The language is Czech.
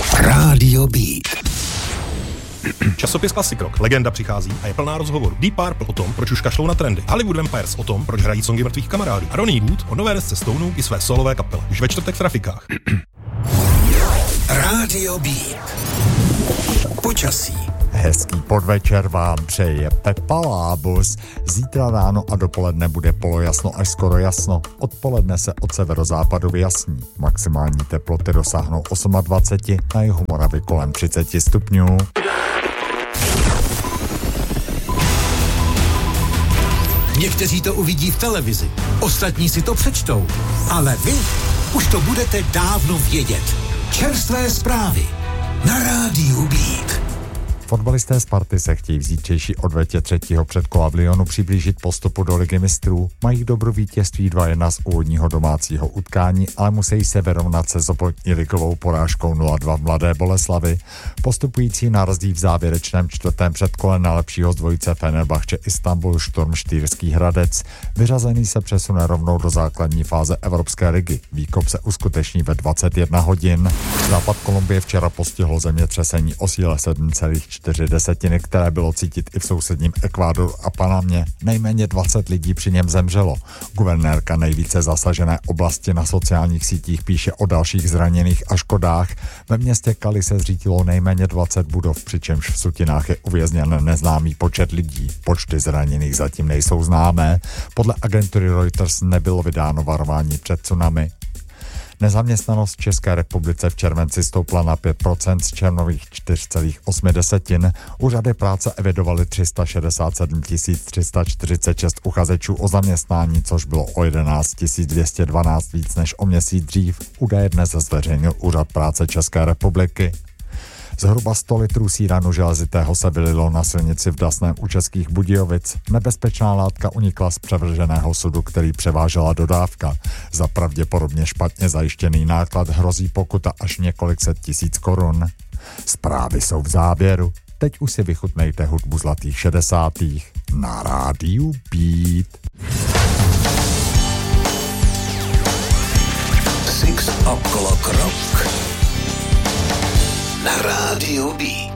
Rádio Beat. Časopis Classic Rock. Legenda přichází a je plná rozhovorů. Deep Purple o tom, proč už kašlou na trendy. Hollywood Vampires o tom, proč hrají songy mrtvých kamarádů. A Ronnie Wood o nové desce Stoneů i své solové kapele. Už ve čtvrtek v trafikách. Rádio Beat. Počasí. Hezký podvečer vám přeje Pepa Lábus. Zítra ráno a dopoledne bude polojasno až skoro jasno. Odpoledne se od severozápadu vyjasní. Maximální teploty dosáhnou 28, na jihu Moravy kolem 30 stupňů. Někteří to uvidí v televizi, ostatní si to přečtou. Ale vy už to budete dávno vědět. Čerstvé zprávy na Rádiu Beat. Fotbalisté Sparty se chtějí v zítřejší odvetě třetího předkola v Lyonu přiblížit postupu do Ligy mistrů. Mají dobro vítězství 2-1 z úvodního domácího utkání, ale musí se vyrovnat se Sopotní ligovou porážkou 0-2 v Mladé Boleslavi. Postupující narazí v závěrečném čtvrtém předkole na lepšího z dvojice Fenerbahce Istanbul Šturm Štýrský Hradec. Vyřazený se přesune rovnou do základní fáze Evropské ligy. Výkop se uskuteční ve 21 hodin. Západ Kolumbie včera postihlo zemětřesení o síle 7,4, které bylo cítit i v sousedním Ekvádoru a Panamě. Nejméně 20 lidí při něm zemřelo. Guvernérka nejvíce zasažené oblasti na sociálních sítích píše o dalších zraněných a škodách. Ve městě Cali se zřítilo nejméně 20 budov, přičemž v sutinách je uvězněn neznámý počet lidí. Počty zraněných zatím nejsou známé. Podle agentury Reuters nebylo vydáno varování před tsunami. Nezaměstnanost v České republice v červenci stoupla na 5% z červnových 4,8. Úřady práce evidovaly 367 346 uchazečů o zaměstnání, což bylo o 11 212 víc než o měsíc dřív. Údaje dnes zveřejnil Úřad práce České republiky. Zhruba 100 litrů síranu železitého se vylilo na silnici v Dasném u Českých Budějovic. Nebezpečná látka unikla z převrženého sudu, který převážela dodávka. Za pravděpodobně špatně zajištěný náklad hrozí pokuta až několik set tisíc korun. Zprávy jsou v záběru. Teď už si vychutnejte hudbu zlatých 60. na Rádiu Beat. Six O'Clock Rock na Rádiu Beat.